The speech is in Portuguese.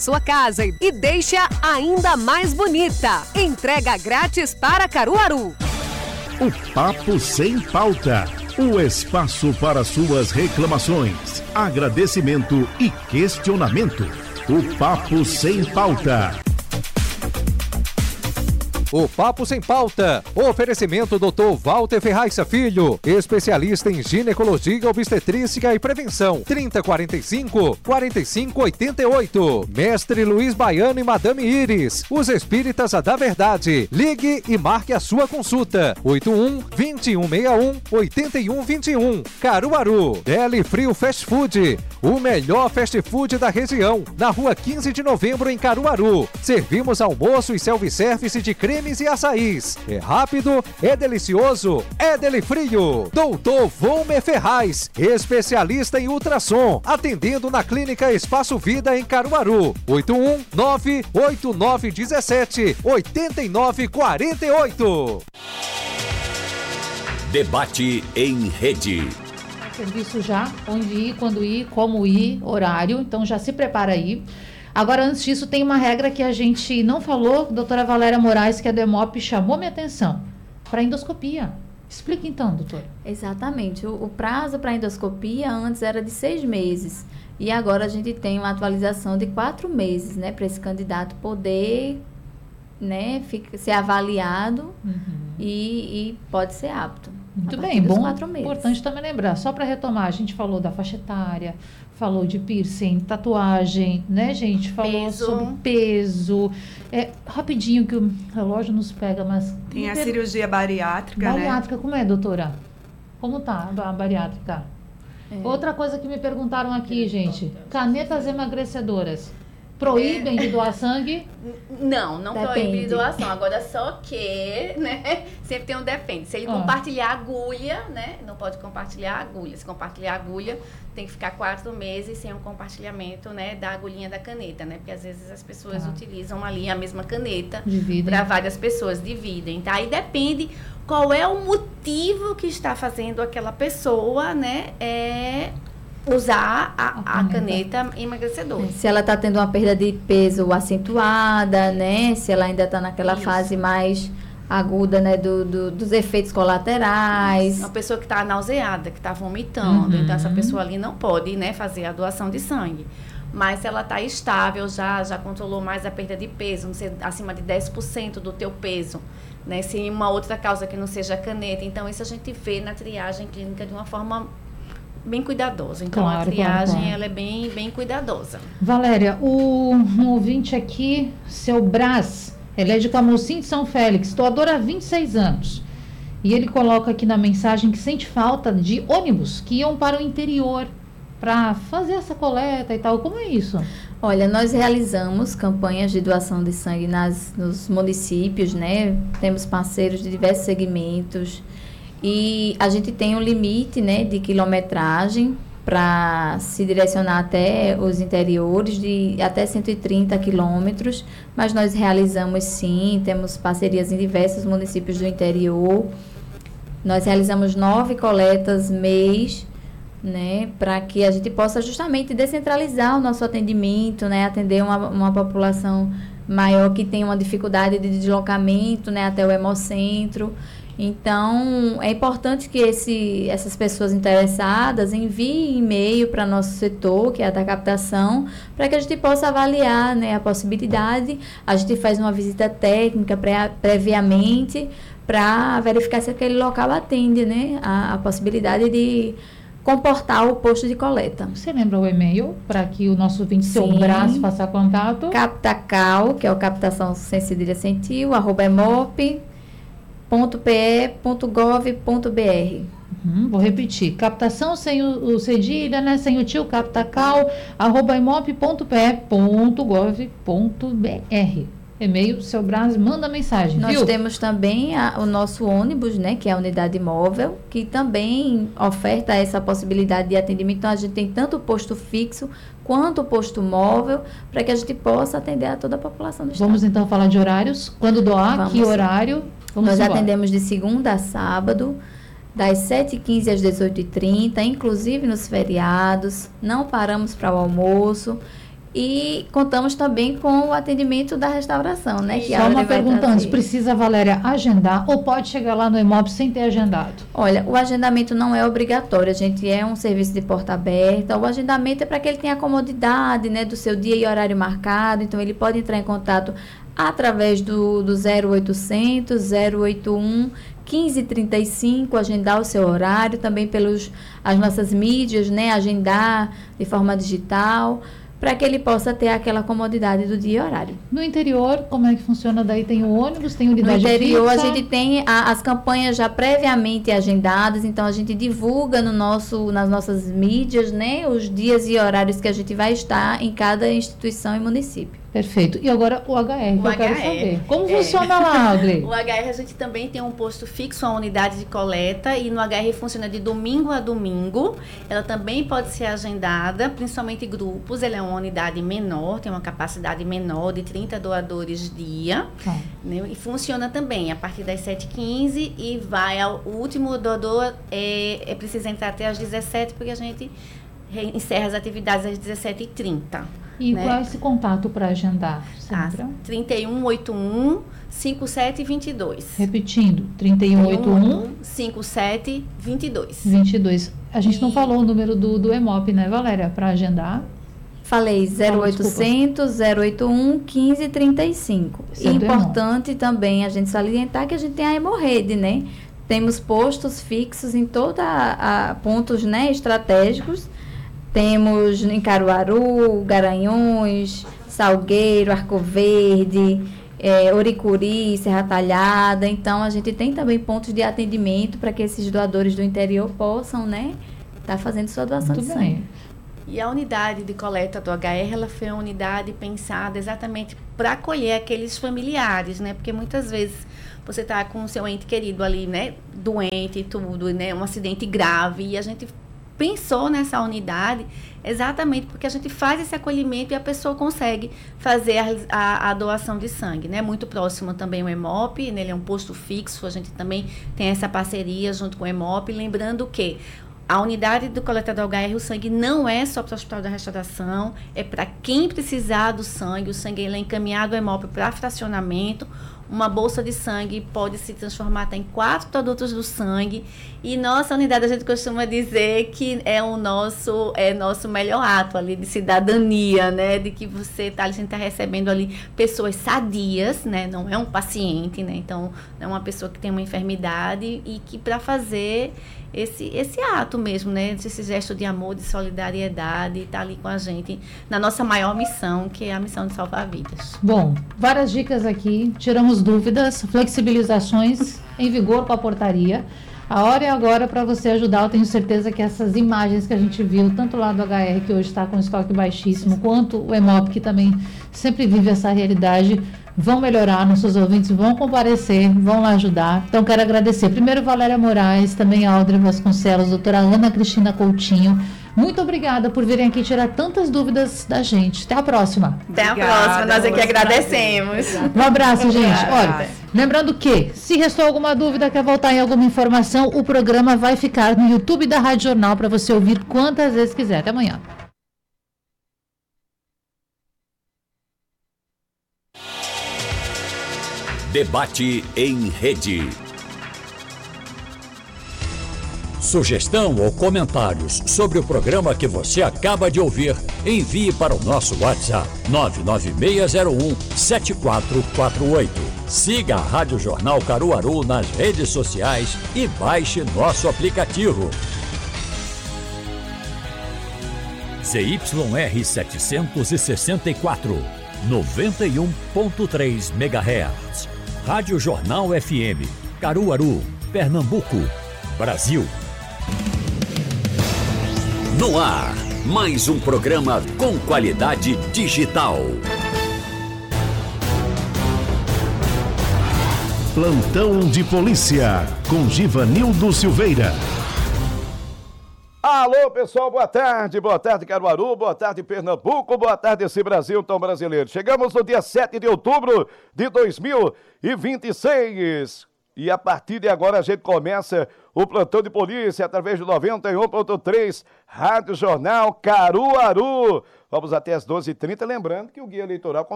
sua casa e deixa ainda mais bonita. Entrega grátis para Caruaru. O Papo Sem Pauta. O espaço para suas reclamações, agradecimento e questionamento. O Papo Sem Pauta. O Papo Sem Pauta. Oferecimento Dr. Walter Ferraz Filho, especialista em ginecologia, obstetrícia e prevenção. 3045-4588. Mestre Luiz Baiano e Madame Iris, os espíritas da verdade. Ligue e marque a sua consulta. 81-2161-8121. Caruaru. Deli Frio Fast Food, o melhor fast food da região. Na rua 15 de novembro, em Caruaru. Servimos almoço e self-service de cremes e açaís. É rápido, é delicioso, é Deli Frio. Doutor Volmer Ferraz, especialista em ultrassom, atendendo na Clínica Espaço Vida em Caruaru. 819-8917-8948. Debate em rede. Serviço já, onde ir, quando ir, como ir, horário, então já se prepara aí. Agora, antes disso, tem uma regra que a gente não falou, doutora Valéria Moraes, que a DEMOP chamou minha atenção, para endoscopia. Explica então, doutora. Exatamente. O prazo para endoscopia antes era de 6 meses. E agora a gente tem uma atualização de 4 meses, né? Para esse candidato poder, né, ser avaliado e pode ser apto. Muito bem, bom, importante também lembrar, só para retomar, a gente falou da faixa etária, falou de piercing, tatuagem, né, gente? Falou sobre peso. Rapidinho que o relógio nos pega, mas... Tem a cirurgia bariátrica, Bariátrica, como é, doutora? Como tá a bariátrica? Outra coisa que me perguntaram aqui, gente, canetas emagrecedoras. Proíbem de doar sangue? Não proíbe de doação. Agora, só que, né, sempre tem um depende. Se ele compartilhar agulha, né, não pode compartilhar agulha. Se compartilhar agulha, tem que ficar 4 meses sem um compartilhamento, né, da agulhinha da caneta, né, porque às vezes as pessoas utilizam ali a mesma caneta para várias pessoas, dividem, tá? Aí depende qual é o motivo que está fazendo aquela pessoa, né, usar a caneta emagrecedora. Se ela está tendo uma perda de peso acentuada, né? Se ela ainda está naquela fase mais aguda, né? Dos efeitos colaterais. Uma pessoa que está nauseada, que está vomitando. Então, essa pessoa ali não pode, né, fazer a doação de sangue. Mas se ela está estável, já controlou mais a perda de peso, não sei, acima de 10% do teu peso, né? Se uma outra causa que não seja a caneta. Então, isso a gente vê na triagem clínica de uma forma bem cuidadosa. Então, a triagem, ela é bem, bem cuidadosa. Valéria, um ouvinte aqui, seu Brás, ele é de Camocim de São Félix, doador há 26 anos. E ele coloca aqui na mensagem que sente falta de ônibus que iam para o interior para fazer essa coleta e tal. Como é isso? Olha, nós realizamos campanhas de doação de sangue nos municípios, né? Temos parceiros de diversos segmentos. E a gente tem um limite, né, de quilometragem para se direcionar até os interiores, de até 130 quilômetros, mas nós realizamos sim, temos parcerias em diversos municípios do interior. Nós realizamos 9 coletas mês, né, para que a gente possa justamente descentralizar o nosso atendimento, né, atender uma população maior que tem uma dificuldade de deslocamento, né, até o hemocentro. Então, é importante que essas pessoas interessadas enviem e-mail para nosso setor, que é a da captação, para que a gente possa avaliar, né, a possibilidade. A gente faz uma visita técnica previamente para verificar se aquele local atende, né, a possibilidade de comportar o posto de coleta. Você lembra o e-mail para que o nosso ouvinte, seu Brás, faça contato? Captacal, que é o captação sem cedilha sentiu, @emop.pe.gov.br. Vou repetir, captação sem o cedilha, né, sem o tio, captacal, @emop.pe.gov.br. E-mail, seu Brás, manda mensagem. Nós temos também o nosso ônibus, né, que é a unidade móvel, que também oferta essa possibilidade de atendimento. Então, a gente tem tanto o posto fixo quanto o posto móvel, para que a gente possa atender a toda a população do estado. Vamos então falar de horários. Quando doar, que horário? Nós atendemos de segunda a sábado, das 7h15 às 18h30, inclusive nos feriados. Não paramos para o almoço. E contamos também com o atendimento da restauração, né? Que Só uma pergunta antes, precisa, Valéria, agendar ou pode chegar lá no Hemop sem ter agendado? Olha, o agendamento não é obrigatório, a gente é um serviço de porta aberta, o agendamento é para que ele tenha a comodidade, né, do seu dia e horário marcado, então ele pode entrar em contato através do 0800 081 1535, agendar o seu horário, também as nossas mídias, né, agendar de forma digital, para que ele possa ter aquela comodidade do dia e horário. No interior, como é que funciona? Daí tem o ônibus, tem unidade fixa? No interior, a gente tem as campanhas já previamente agendadas, então a gente divulga nas nossas mídias, né, os dias e horários que a gente vai estar em cada instituição e município. Perfeito. E agora o HR, que eu quero saber. Como funciona lá, Audrey? O HR, a gente também tem um posto fixo, a unidade de coleta, e no HR funciona de domingo a domingo. Ela também pode ser agendada, principalmente grupos. Ela é uma unidade menor, tem uma capacidade menor de 30 doadores dia. Né? E funciona também a partir das 7h15 e vai ao último doador, precisa entrar até às 17h, porque a gente encerra as atividades às 17h30. E qual é esse contato para agendar? 3181 5722. Repetindo, 3181 5722. 22. A gente não falou o número do Hemop, né, Valéria, para agendar? Falei 0800 081 1535. E importante também a gente salientar que a gente tem a Hemorrede, né? Temos postos fixos em pontos, né, estratégicos. Temos em Caruaru, Garanhuns, Salgueiro, Arco Verde, Oricuri, Serra Talhada. Então, a gente tem também pontos de atendimento para que esses doadores do interior possam, né, estar fazendo sua doação de sangue. E a unidade de coleta do HR, ela foi uma unidade pensada exatamente para acolher aqueles familiares, né? Porque muitas vezes você está com o seu ente querido ali, né, doente e tudo, né, um acidente grave, e a gente pensou nessa unidade exatamente porque a gente faz esse acolhimento e a pessoa consegue fazer a doação de sangue, né? Muito próximo também o Hemop, né? Ele é um posto fixo, a gente também tem essa parceria junto com o Hemop, lembrando que a unidade do coletador HR, o sangue não é só para o Hospital da Restauração, é para quem precisar do sangue. O sangue ele é encaminhado ao Hemop para fracionamento. Uma bolsa de sangue pode se transformar até em 4 produtos do sangue. E nossa unidade, a gente costuma dizer que é nosso melhor ato ali de cidadania, né? De que a gente está recebendo ali pessoas sadias, né? Não é um paciente, né? Então, é uma pessoa que tem uma enfermidade e que para fazer esse ato mesmo, né? Esse gesto de amor, de solidariedade, está ali com a gente na nossa maior missão, que é a missão de salvar vidas. Bom, várias dicas aqui, tiramos dúvidas, flexibilizações em vigor com a portaria. A hora é agora para você ajudar. Eu tenho certeza que essas imagens que a gente viu, tanto lá do HR, que hoje está com estoque baixíssimo, quanto o Hemop, que também sempre vive essa realidade, vão melhorar, nossos ouvintes vão comparecer, vão lá ajudar. Então, quero agradecer primeiro Valéria Moraes, também a Audrey Vasconcelos, doutora Ana Cristina Coutinho. Muito obrigada por virem aqui tirar tantas dúvidas da gente. Até a próxima. Até a próxima, nós aqui agradecemos. Um abraço, gente. Olha, lembrando que, se restou alguma dúvida, quer voltar em alguma informação, o programa vai ficar no YouTube da Rádio Jornal para você ouvir quantas vezes quiser. Até amanhã. Debate em rede. Sugestão ou comentários sobre o programa que você acaba de ouvir, envie para o nosso WhatsApp 99601-7448. Siga a Rádio Jornal Caruaru nas redes sociais e baixe nosso aplicativo. ZYR 764, 91.3 MHz. Rádio Jornal FM, Caruaru, Pernambuco, Brasil. No ar, mais um programa com qualidade digital. Plantão de Polícia, com Givanildo Silveira. Alô, pessoal, boa tarde Caruaru, boa tarde Pernambuco, boa tarde esse Brasil tão brasileiro. Chegamos no dia 7 de outubro de 2026 e a partir de agora a gente começa o plantão de polícia através do 91.3, Rádio Jornal Caruaru. Vamos até as 12h30, lembrando que o Guia Eleitoral